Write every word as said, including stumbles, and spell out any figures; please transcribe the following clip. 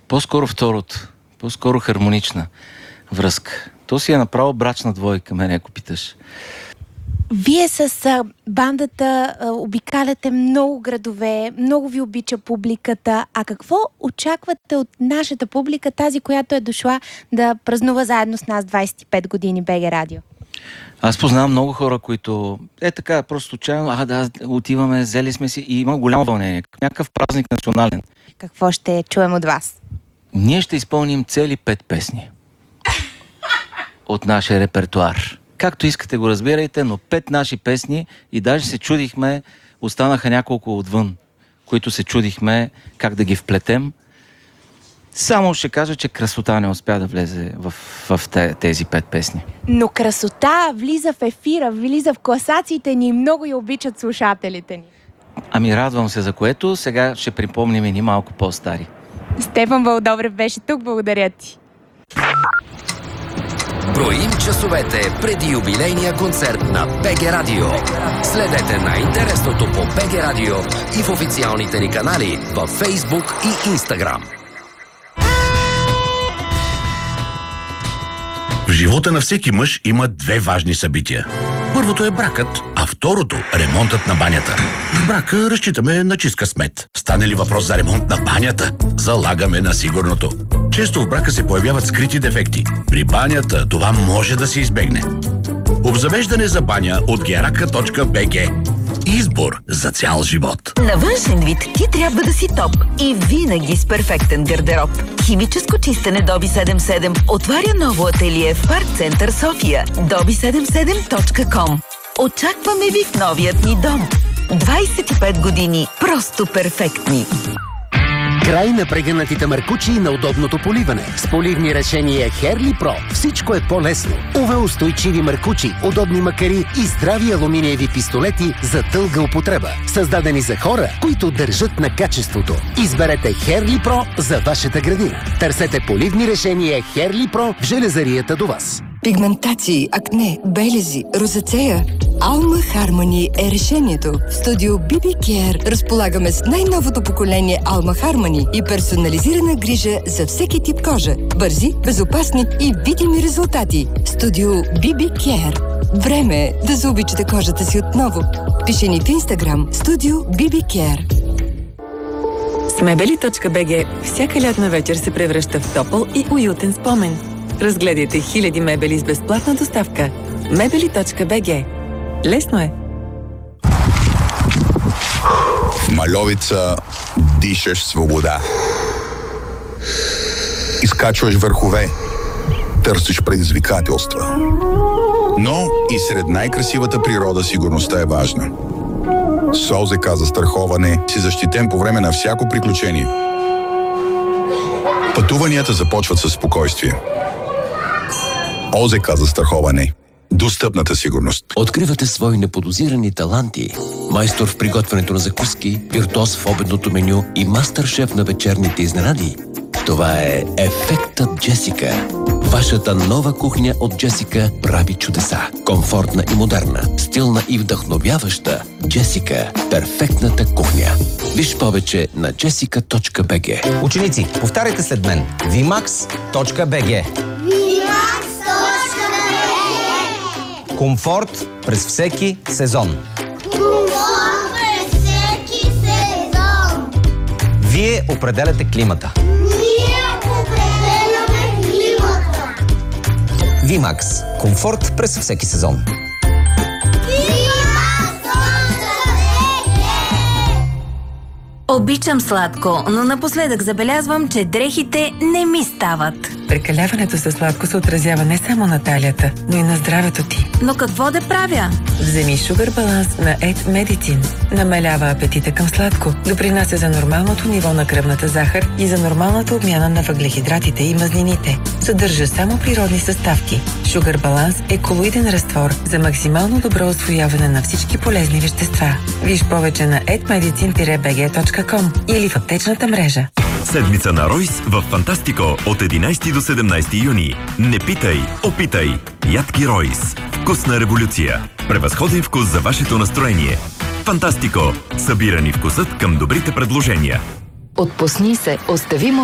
По-скоро второто. По-скоро хармонична връзка. То си е направо брачна двойка, мен ако питаш. Вие с а, бандата а, обикаляте много градове, много ви обича публиката. А какво очаквате от нашата публика, тази, която е дошла да празнува заедно с нас двайсет и пет години БГ Радио? Аз познавам много хора, които е така, просто чайно, а да, отиваме, взели сме си и има голямо вълнение. Някакъв празник национален. Какво ще чуем от вас? Ние ще изпълним цели пет песни от нашия репертуар. Както искате го разбирайте, но пет наши песни и даже се чудихме, останаха няколко отвън, които се чудихме как да ги вплетем. Само ще кажа, че красота не успя да влезе в, в тези пет песни. Но красота влиза в ефира, влиза в класациите ни и много я обичат слушателите ни. Ами радвам се за което, сега ще припомним и ни малко по-стари. Стефан Вълдобрев беше тук, благодаря ти. Броим часовете преди юбилейния концерт на БГ Радио. Следете най-интересното по БГ Радио и в официалните ни канали във Фейсбук и Инстаграм. В живота на всеки мъж има две важни събития. Първото е бракът, а второто – ремонтът на банята. В брака разчитаме на чист късмет. Стане ли въпрос за ремонт на банята, залагаме на сигурното. Често в брака се появяват скрити дефекти. При банята това може да се избегне. Обзавеждане за баня от герака точка би джи. Избор за цял живот. На външен вид ти трябва да си топ и винаги с перфектен гардероб. Химическо чистене Доби седемдесет и седем отваря ново ателие в Парк Център София. доби седемдесет и седем точка ком. Очакваме ви в новият ни дом. двайсет и пет години просто перфектни. Край на прегънатите маркучи и на удобното поливане. С поливни решения Херли Про всичко е по-лесно. ю ви-устойчиви маркучи, удобни макари и здрави алуминиеви пистолети за дълга употреба. Създадени за хора, които държат на качеството. Изберете Херли Про за вашата градина. Търсете поливни решения Херли Про в железарията до вас. Пигментации, акне, белези, розацея. Alma Harmony е решението. В студио би би Care разполагаме с най-новото поколение Alma Harmony и персонализирана грижа за всеки тип кожа. Бързи, безопасни и видими резултати. Студио би би Care. Време е да заобичате кожата си отново. Пиши ни в Инстаграм Студио би би Care. С мебели точка би джи всяка лятна вечер се превръща в топъл и уютен спомен. Разгледайте хиляди мебели с безплатна доставка. мебели точка би джи. Лесно е. В Мальовица дишаш свобода. Изкачваш върхове. Търсиш предизвикателства. Но и сред най-красивата природа сигурността е важна. С ОЗК застраховане си защитен по време на всяко приключение. Пътуванията започват със спокойствие. ОЗК застраховане. Достъпната сигурност. Откривате свои неподозирани таланти. Майстор в приготвянето на закуски, виртуоз в обедното меню и мастер-шеф на вечерните изненади. Това е Ефектът Джесика. Вашата нова кухня от Джесика прави чудеса. Комфортна и модерна, стилна и вдъхновяваща. Джесика – перфектната кухня. Виж повече на джесика точка би джи. Ученици, повтаряйте след мен. ви макс точка би джи. Комфорт през всеки сезон. Комфорт през всеки сезон. Вие определяте климата. Ние определяме климата. Вимакс. Комфорт през всеки сезон. Обичам сладко, но напоследък забелязвам, че дрехите не ми стават. Прекаляването със сладко се отразява не само на талията, но и на здравето ти. Но какво да правя? Вземи Sugar Balance на Ед Medicine. Намалява апетита към сладко, допринася за нормалното ниво на кръвната захар и за нормалната обмяна на въглехидратите и мазнините. Съдържа само природни съставки. Sugar Balance е колоиден разтвор за максимално добро усвояване на всички полезни вещества. Виж повече на ед медицин би джи точка ком или в аптечната мрежа. Седмица на Ройс в Фантастико от единайсети до седемнайсети юни. Не питай, опитай. Ядки Ройс. Вкусна революция. Превъзходен вкус за вашето настроение. Фантастико. Събирани вкусът към добрите предложения. Отпусни се, остави